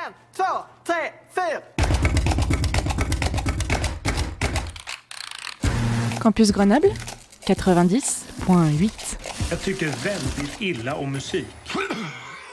2, 3, 4. Campus Grenoble 90.8. Jag tycker väldigt illa om musik.